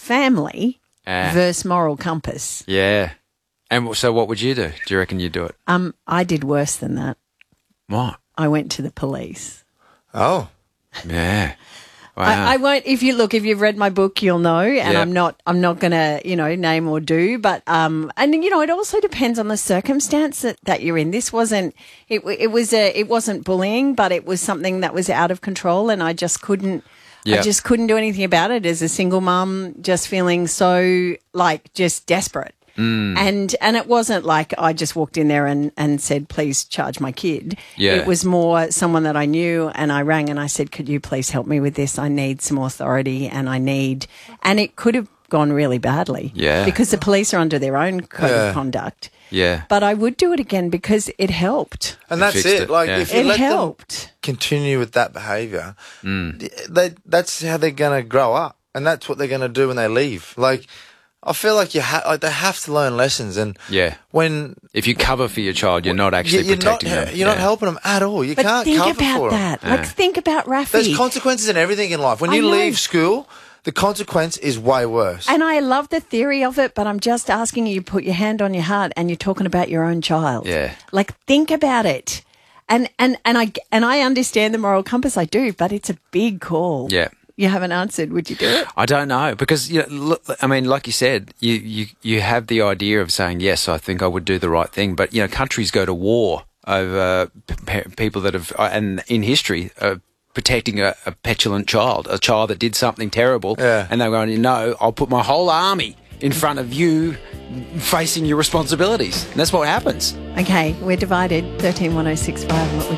family versus moral compass. Yeah. And so what would you do? Do you reckon you'd do it? I did worse than that. What? I went to the police. Oh. Yeah. Wow. I won't. If you've read my book, you'll know. And Yep. I'm not going to, name or do. But and it also depends on the circumstance that you're in. This wasn't. It wasn't bullying, but it was something that was out of control, and I just couldn't. Yep. I just couldn't do anything about it as a single mum, just feeling so just desperate. And it wasn't like I just walked in there and said, please charge my kid. Yeah. It was more someone that I knew, and I rang and I said, could you please help me with this? I need some authority and it could have gone really badly. Yeah. Because the police are under their own code of conduct. Yeah. But I would do it again because it helped. And that's fixed it. it, Like, yeah. if you It let helped. them continue with that behaviour, that's how they're going to grow up. And that's what they're going to do when they leave. Like, I feel like they have to learn lessons. And Yeah. when If you cover for your child, you're not actually you're protecting not, them. you're not helping them at all. You But can't think cover about for that. them. Like, think about Rafi. There's consequences in everything in life. When I you know. leave school, the consequence is way worse. And I love the theory of it, but I'm just asking you, put your hand on your heart and you're talking about your own child. Yeah. Like, think about it. And I understand the moral compass, I do, but it's a big call. Yeah. You haven't answered. Would you do it? I don't know because look, I mean, like you said, you have the idea of saying yes. I think I would do the right thing, but countries go to war over people that have, and in history, protecting a petulant child, a child that did something terrible, and they're going, I'll put my whole army in front of you, facing your responsibilities, and that's what happens. Okay, we're divided. 131065. What would